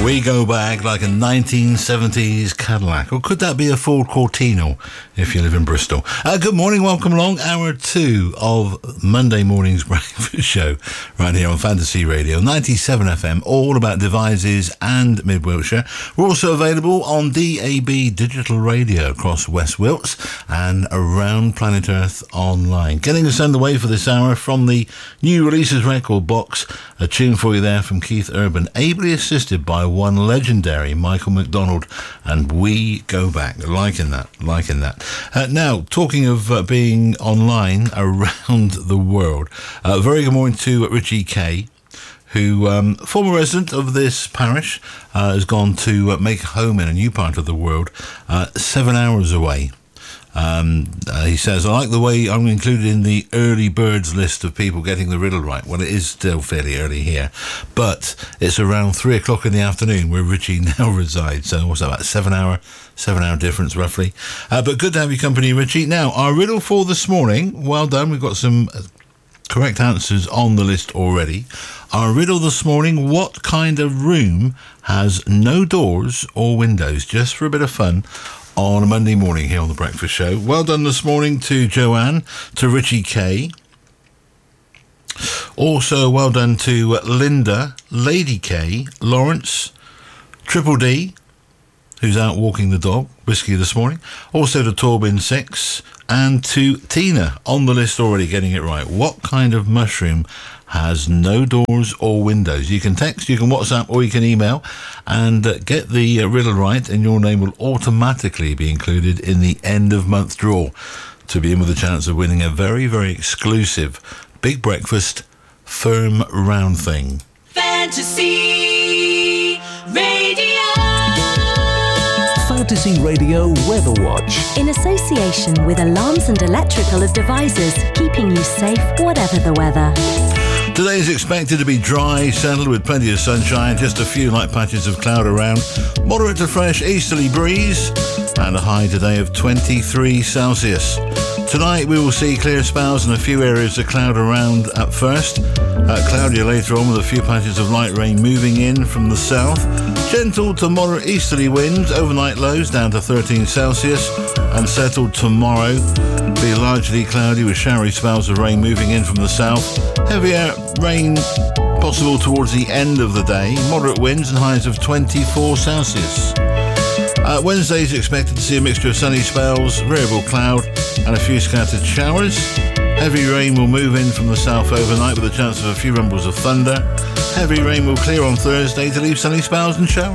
We go back like a 1970s Cadillac, or could that be a Ford Cortino if you live in Bristol? Good morning, welcome along. Hour 2 of Monday morning's breakfast show right here on Fantasy Radio 97 FM, all about devices and Mid Wiltshire. We're also available on DAB digital radio across West Wilts and around Planet Earth online. Getting us underway for this hour from the new releases record box, a tune for you there from Keith Urban, ably assisted by one legendary Michael McDonald, and We Go Back. Liking that. Now, talking of being online around the world, very good morning to Richie Kay, who, former resident of this parish, has gone to make a home in a new part of the world, 7 hours away. He says, I like the way I'm included in the early birds list of people getting the riddle right. Well, it is still fairly early here, but it's around 3 o'clock in the afternoon where Richie now resides. So what's that, about 7 hour difference roughly. But good to have your company, Richie. Now, our riddle for this morning, well done. We've got some correct answers on the list already. Our riddle this morning, what kind of room has no doors or windows? Just for a bit of fun on a Monday morning here on The Breakfast Show. Well done this morning to Joanne, to Richie Kay. Also, well done to Linda, Lady K, Lawrence, Triple D, who's out walking the dog, Whiskey this morning. Also to Torbin 6, and to Tina, on the list already, getting it right. What kind of mushroom has no doors or windows? You can text, you can WhatsApp, or you can email and get the riddle right, and your name will automatically be included in the end of month draw to be in with a chance of winning a very, very exclusive Big Breakfast firm round thing. Fantasy Radio. Fantasy Radio Weather Watch. In association with Alarms and Electrical Devices, keeping you safe whatever the weather. Today is expected to be dry, settled with plenty of sunshine, just a few light patches of cloud around, moderate to fresh easterly breeze, and a high today of 23 Celsius. Tonight we will see clear spells and a few areas of cloud around at first. Cloudier later on with a few patches of light rain moving in from the south. Gentle to moderate easterly winds, overnight lows down to 13 Celsius, and settled tomorrow. Be largely cloudy with showery spells of rain moving in from the south. Heavier rain possible towards the end of the day. Moderate winds and highs of 24 Celsius. Wednesday is expected to see a mixture of sunny spells, variable cloud, and a few scattered showers. Heavy rain will move in from the south overnight with a chance of a few rumbles of thunder. Heavy rain will clear on Thursday to leave sunny spells and showers.